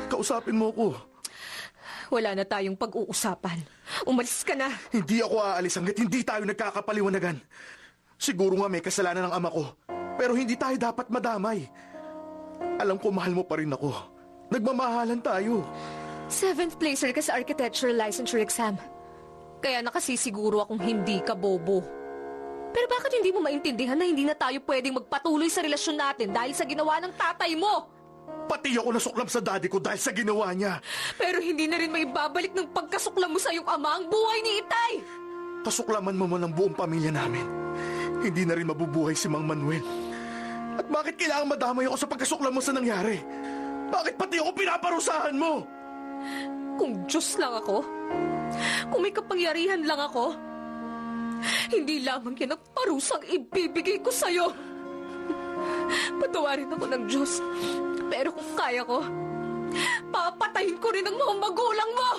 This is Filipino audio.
Kausapin mo ko. Wala na tayong pag-uusapan. Umalis ka na. Hindi ako aalis hanggat hindi tayo nagkakapaliwanagan. Siguro nga may kasalanan ng ama ko, pero hindi tayo dapat madamay. Alam ko mahal mo pa rin ako. Nagmamahalan tayo. 7th placer ka sa architectural licensure exam. Kaya nakasisiguro akong hindi ka bobo. Pero bakit hindi mo maintindihan na hindi na tayo pwedeng magpatuloy sa relasyon natin dahil sa ginawa ng tatay mo? Pati ako nasuklam sa daddy ko dahil sa ginawa niya. Pero hindi na rin maibabalik ng pagkasuklam mo sa iyong ama ang buhay ni Itay! Kasuklaman mo ng buong pamilya namin. Hindi na rin mabubuhay si Mang Manuel. At bakit kailangang madamay ako sa pagkasuklam mo sa nangyari? Bakit pati ako pinaparusahan mo? Kung Diyos lang ako, kung may kapangyarihan lang ako, hindi lamang yan ang parusang ibibigay ko sa'yo. Patawarin ako ng Diyos, pero kung kaya ko, papatayin ko rin ang mga magulang mo!